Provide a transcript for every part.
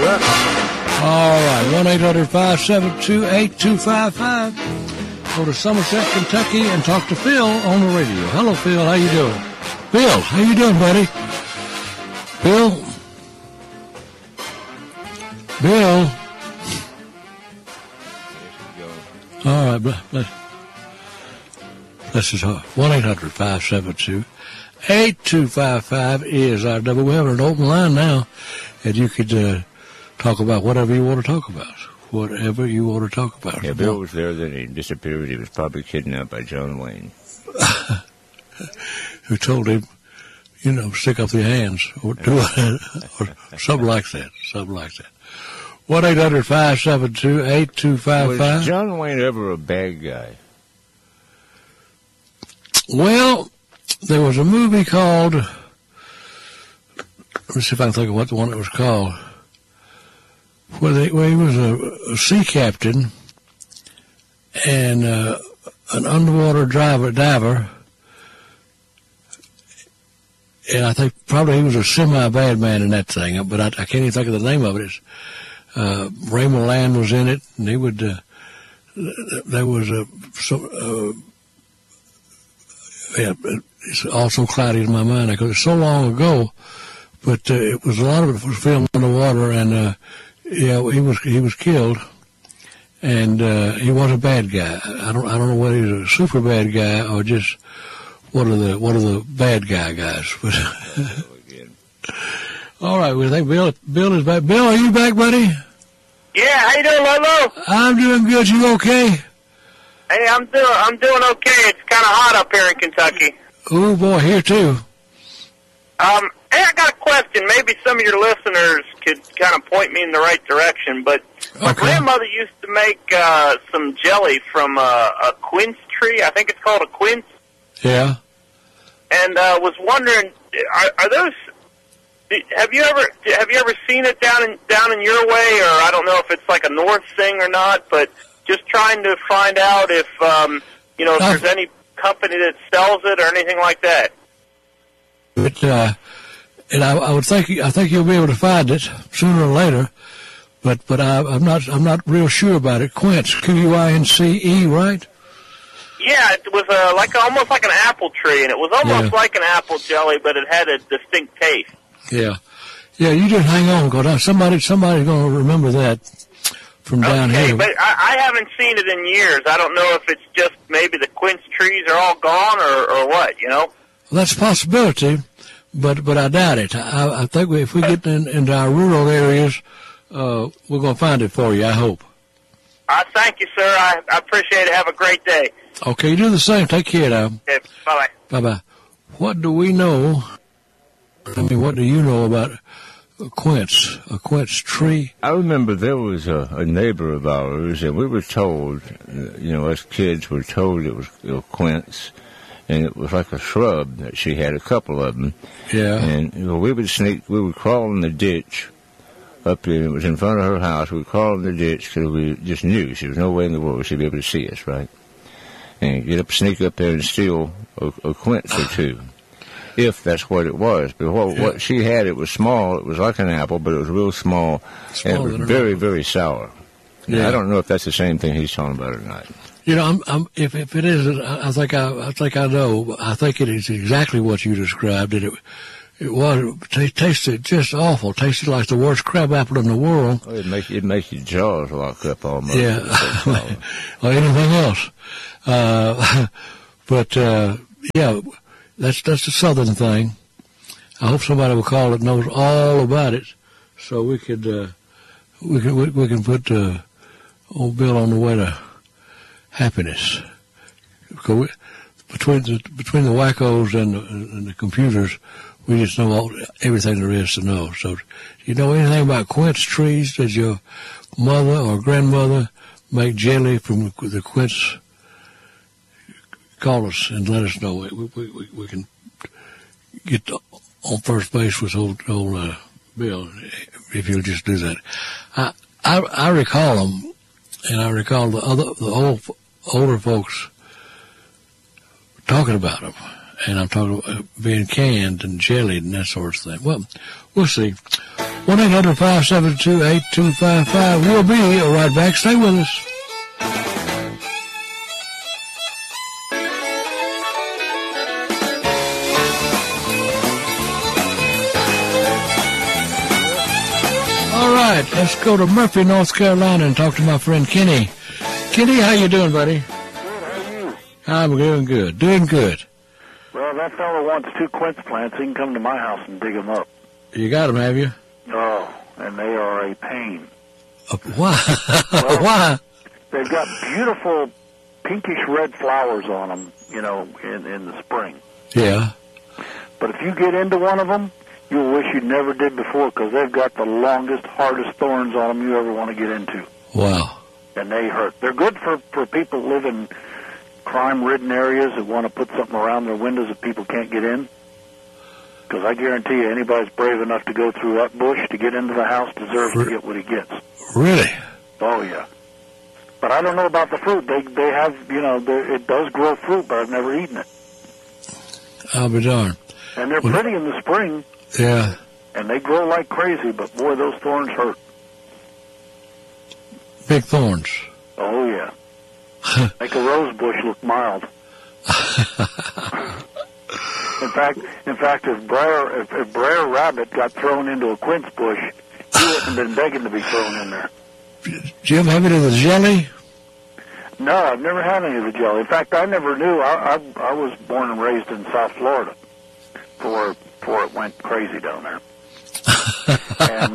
Truck. All right, 1-800-572-8255. Go to Somerset, Kentucky, and talk to Phil on the radio. Hello, Phil. How you doing? Phil, how you doing, buddy? Bill? Bill? All right, bless his heart. 1-800-572-8255 is our number. We have an open line now, and you could talk about whatever you want to talk about. Whatever you want to talk about. Yeah, Bill was there, then he disappeared. He was probably kidnapped by John Wayne. Who told him, stick up your hands or do it, or something like that. 1-800-572-8255. Was John Wayne ever a bad guy? Well, there was a movie called, let me see if I can think of what the one it was called, where he was a sea captain and an underwater diver, and I think probably he was a semi-bad man in that thing, but I can't even think of the name of it. It's, Ray Milland was in it, and he would, there was it's also cloudy in my mind because it's so long ago, but it was a lot of it was filmed underwater, and he was killed, and he was a bad guy. I don't know whether he was a super bad guy or just one of the bad guys. But all right, we think Bill is back. Bill, are you back, buddy? Yeah, how you doing, Lolo? I'm doing good. You okay? Hey, I'm doing okay. It's kind of hot up here in Kentucky. Oh boy, here too. Hey, I got a question. Maybe some of your listeners could kind of point me in the right direction. But my grandmother used to make some jelly from a quince tree. I think it's called a quince. Yeah. And was wondering, are those? Have you ever seen it down in your way, or I don't know if it's like a north thing or not, but just trying to find out if if there's any company that sells it or anything like that. But and I think you'll be able to find it sooner or later, but I'm not real sure about it. Quince, Quince, right? Yeah, it was almost like an apple tree, and it was almost like an apple jelly, but it had a distinct taste. Yeah. You just hang on, because somebody's going to remember that from down here. But I haven't seen it in years. I don't know if it's just maybe the quince trees are all gone or what. Well, that's a possibility, but I doubt it. I think if we get into our rural areas, we're going to find it for you, I hope. Thank you, sir. I appreciate it. Have a great day. Okay, you do the same. Take care now. Okay, bye-bye. Bye-bye. What do we know? What do you know about a quince tree? I remember there was a neighbor of ours, and we were told, us kids were told it was quince, and it was like a shrub that she had, a couple of them. Yeah. And we would crawl in the ditch up there. It was in front of her house. We would crawl in the ditch because we just knew there was no way in the world she'd be able to see us, right? And sneak up there and steal a quince or two. If that's what it was. But what she had, it was small. It was like an apple, but it was real small and it was very, very sour. Yeah. Now, I don't know if that's the same thing he's talking about or not. If it is, I think I know. I think it is exactly what you described. It tasted just awful. Tasted like the worst crab apple in the world. Oh, it'd make your jaws lock up almost. Yeah, or anything else. That's the southern thing. I hope somebody will call that knows all about it, so we can put old Bill on the way to happiness. Because between the wackos and the computers, we just know everything there is to know. So, you know anything about quince trees? Does your mother or grandmother make jelly from the quince? Call us and let us know. We can get on first base with old Bill if you'll just do that. I recall them, and I recall the older folks talking about them, and I'm talking about being canned and jellied and that sort of thing. Well, we'll see. 1-800-572-8255. We'll be right back. Stay with us. All right, let's go to Murphy, North Carolina, and talk to my friend Kenny. Kenny, how you doing, buddy? Good, how are you? I'm doing good, doing good. Well, that fellow wants 2 quince plants. He can come to my house and dig them up. You got them, have you? Oh, and they are a pain. Why? Well, Why? They've got beautiful pinkish red flowers on them, you know, in the spring. Yeah. But if you get into one of them, you'll wish you never did before, because they've got the longest, hardest thorns on them you ever want to get into. Wow. And they hurt. They're good for people who live in crime-ridden areas that want to put something around their windows that people can't get in. Because I guarantee you, anybody's brave enough to go through that bush to get into the house deserves to get what he gets. Really? Oh, yeah. But I don't know about the fruit. They have, you know, it does grow fruit, but I've never eaten it. I'll be darned. And they're pretty in the spring. Yeah. And they grow like crazy, but boy, those thorns hurt. Big thorns. Oh, yeah. Make a rose bush look mild. In fact, if Brer Rabbit got thrown into a quince bush, he wouldn't have been begging to be thrown in there. Do you ever have any of the jelly? No, I've never had any of the jelly. In fact, I never knew. I was born and raised in South Florida before it went crazy down there. And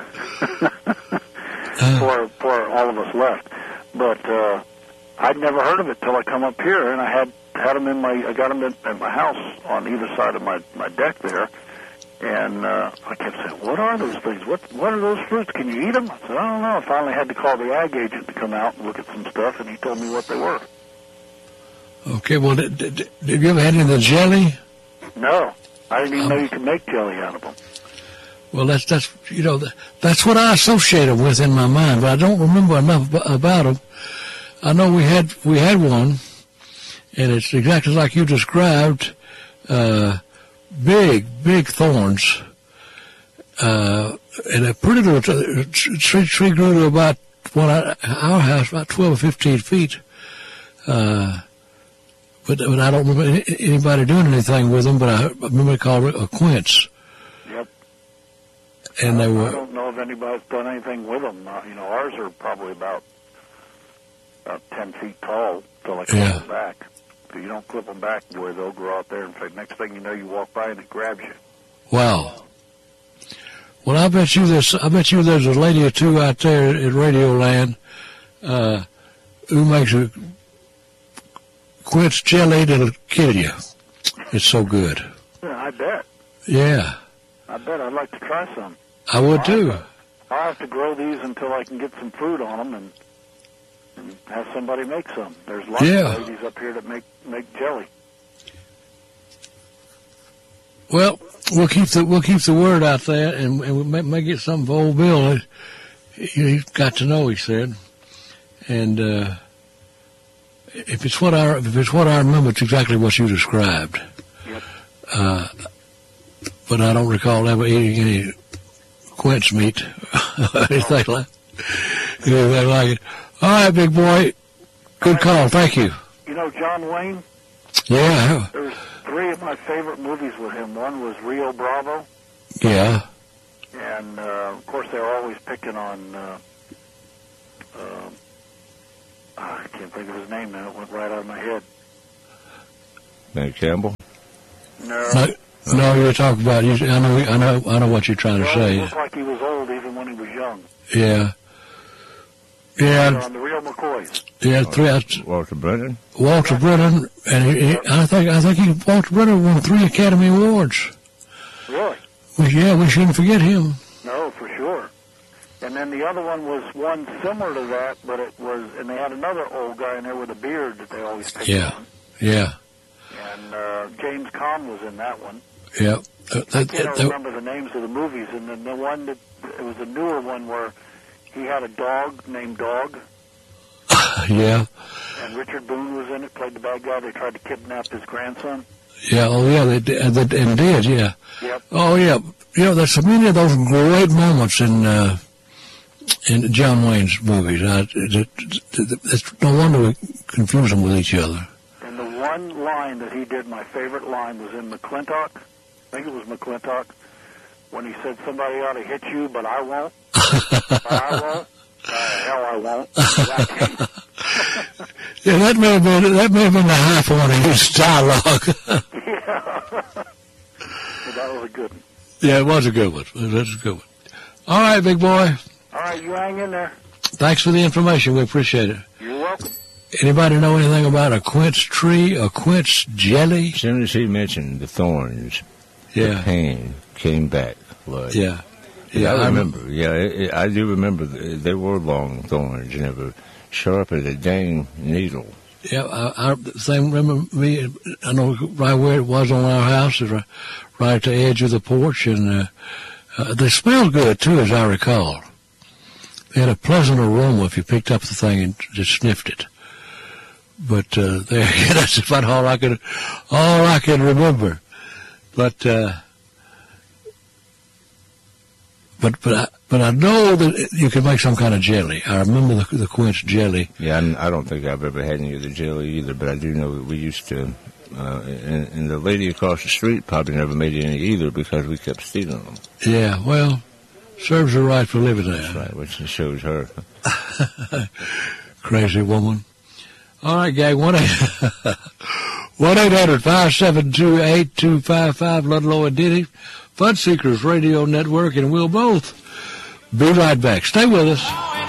before all of us left. But I'd never heard of it till I come up here, and I had them I got them in my house on either side of my deck there. And I kept saying, what are those things? What are those fruits? Can you eat them? I said, I don't know. I finally had to call the ag agent to come out and look at some stuff, and he told me what they were. Okay, well, did you ever had any of the jelly? No. I didn't even know you could make jelly out of them. Well, that's what I associate them with in my mind, but I don't remember enough about them. I know we had one, and it's exactly like you described, big thorns, and a pretty little tree grew to about our house, about 12 or 15 feet. But I don't remember anybody doing anything with them, but I remember they called it a quince. Yep. And they were. I don't know if anybody's done anything with them. You know, ours are probably about 10 feet tall till I clip them back. If you don't clip them back, boy, they'll grow out there. In fact, next thing you know, you walk by and it grabs you. Wow. Well, I bet you there's a lady or two out there at Radio Land who makes a quince jelly that'll kill you. It's so good. Yeah, I bet. Yeah. I bet. I'd like to try some. I would too. I'll have to grow these until I can get some fruit on them and have somebody make some. There's lots of ladies up here that make jelly. Well, we'll keep the word out there, and we may get something for old Bill. He's got to know, he said, and if it's what I remember, it's exactly what you described. Yep. But I don't recall ever eating any quince meat or anything like it. All right, big boy. Good call. Thank you. You know John Wayne? Yeah. There's 3 of my favorite movies with him. One was Rio Bravo. Yeah. And, of course, they were always picking on, I can't think of his name now. It went right out of my head. Nate Campbell? No, you're talking about, I know what you're trying to say. He looked like he was old even when he was young. Yeah. Yeah. On the Real McCoys. Yeah, Walter Brennan? Walter Brennan, and I think Walter Brennan won 3 Academy Awards. Really? Well, we shouldn't forget him. No, for sure. And then the other one was one similar to that, but and they had another old guy in there with a beard that they always picked on. Yeah. And James Caan was in that one. Yeah. I can't remember the names of the movies, and then the one it was a newer one where he had a dog named Dog. Yeah. And Richard Boone was in it, played the bad guy. They tried to kidnap his grandson. Yeah, oh yeah, they did, yeah. Yep. Oh yeah, there's so many of those great moments in John Wayne's movies. It's no wonder we confuse them with each other. And the one line that he did, my favorite line, was in McClintock. I think it was McClintock, when he said, "Somebody ought to hit you, but I won't." But I won't. Hell, I won't. Yeah, that may have been the high point of his dialogue. Yeah. But that was a good one. Yeah, it was a good one. That's a good one. All right, big boy. All right, you hang in there. Thanks for the information. We appreciate it. You're welcome. Anybody know anything about a quince tree, a quince jelly? As soon as he mentioned the thorns, the pain came back. But Yeah. I remember. I do remember. They were long thorns, and they were sharp as a dang needle. Yeah, I remember me. I know right where it was on our house, is right at the edge of the porch, and they smelled good too, as I recall. They had a pleasant aroma if you picked up the thing and just sniffed it. But that's about all I can remember. But I know that you can make some kind of jelly. I remember the quince jelly. Yeah, I don't think I've ever had any of the jelly either, but I do know that we used to, and the lady across the street probably never made any either because we kept stealing them. Yeah, well, serves her right for living there. That's right, which shows her. Crazy woman. All right, gang, 1-800-572-8255, Ludlow and Diddy. Fun Seekers Radio Network, and we'll both be right back. Stay with us.